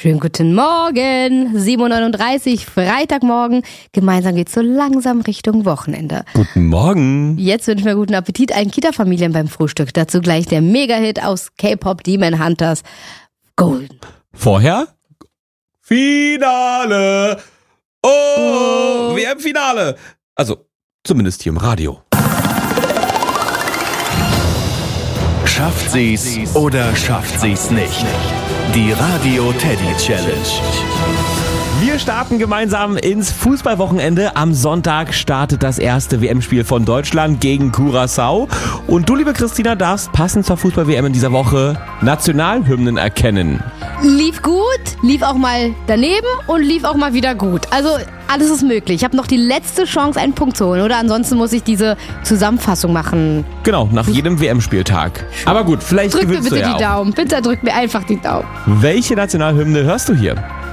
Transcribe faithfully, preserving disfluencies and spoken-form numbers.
Schönen guten Morgen, sieben Uhr neununddreißig, Freitagmorgen. Gemeinsam geht's so langsam Richtung Wochenende. Guten Morgen. Jetzt wünschen wir guten Appetit allen Kita-Familien beim Frühstück. Dazu gleich der Mega-Hit aus K-Pop Demon Hunters, Golden. Vorher? Finale. Oh, Oh. W M-Finale. Also, zumindest hier im Radio. Schafft sie's oder schafft sie's nicht? Die Radio Teddy Challenge. Wir starten gemeinsam ins Fußballwochenende. Am Sonntag startet das erste W M-Spiel von Deutschland gegen Curaçao. Und du, liebe Christina, darfst passend zur Fußball-W M in dieser Woche Nationalhymnen erkennen. Lief gut, lief auch mal daneben und lief auch mal wieder gut. Also alles ist möglich. Ich habe noch die letzte Chance, einen Punkt zu holen, oder? Ansonsten muss ich diese Zusammenfassung machen. Genau, nach jedem W M-Spieltag. Aber gut, vielleicht Drück mir gewinnst bitte du ja die auch. Daumen. Bitte drück mir einfach die Daumen. Welche Nationalhymne hörst du hier?